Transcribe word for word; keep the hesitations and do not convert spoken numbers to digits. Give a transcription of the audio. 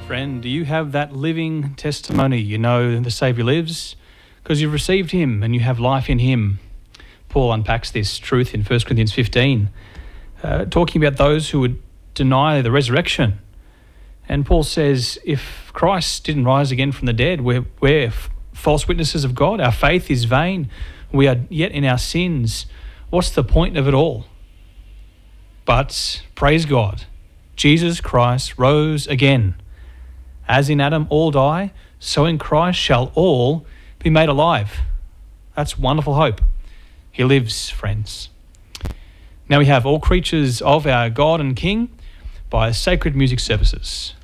Friend, do you have that living testimony? You know the Saviour lives because you've received him and you have life in him. Paul unpacks this truth in First Corinthians fifteen, uh, talking about those who would deny the resurrection. And Paul says, if Christ didn't rise again from the dead, we're, we're f- false witnesses of God. Our faith is vain. We are yet in our sins. What's the point of it all? But praise God, Jesus Christ rose again. As in Adam all die, so in Christ shall all be made alive. That's wonderful hope. He lives, friends. Now we have All Creatures of Our God and King by Sacred Music Services.